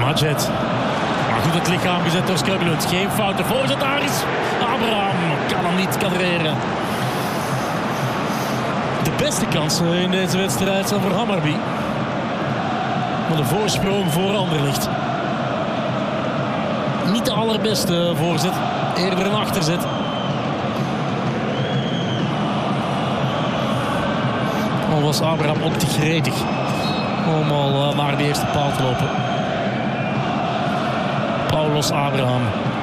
Madjet. Maar goed het lichaam gezet door Skripelund. Geen fouten. Voorzet daar is Abraham. Kan hem niet kadreren. De beste kansen in deze wedstrijd zijn voor Hammarby. Maar de voorsprong voor Anderlecht. Niet de allerbeste voorzet. Eerder een achterzet. Al was Abraham ook te gretig om al naar de eerste paal te lopen. Paulos Abraham.